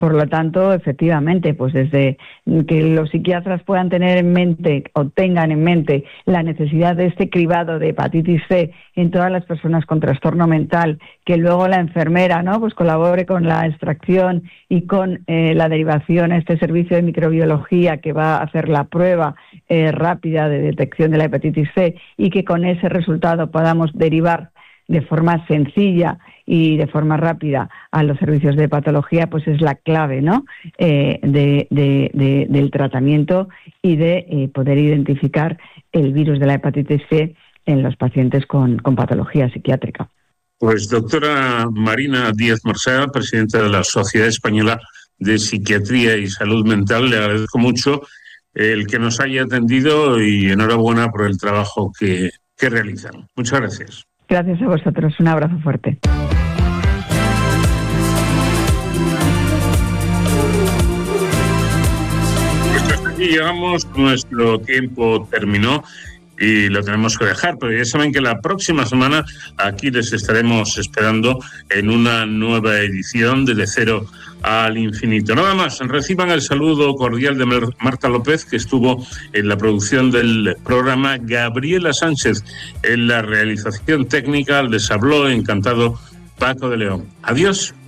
Por lo tanto, efectivamente, pues desde que los psiquiatras puedan tener en mente o tengan en mente la necesidad de este cribado de hepatitis C en todas las personas con trastorno mental, que luego la enfermera, ¿no?, pues colabore con la extracción y con la derivación a este servicio de microbiología que va a hacer la prueba rápida de detección de la hepatitis C, y que con ese resultado podamos derivar de forma sencilla y de forma rápida a los servicios de patología, pues es la clave, ¿no?, del tratamiento y de poder identificar el virus de la hepatitis C en los pacientes con patología psiquiátrica. Pues doctora Marina Díaz Marsá, presidenta de la Sociedad Española de Psiquiatría y Salud Mental, le agradezco mucho el que nos haya atendido y enhorabuena por el trabajo que realizan. Muchas gracias. Gracias a vosotros. Un abrazo fuerte. Pues hasta aquí llegamos, nuestro tiempo terminó y lo tenemos que dejar, pero ya saben que la próxima semana aquí les estaremos esperando en una nueva edición de Cero al Infinito. Nada más, reciban el saludo cordial de Marta López, que estuvo en la producción del programa, Gabriela Sánchez en la realización técnica. Les habló encantado Paco de León. Adiós.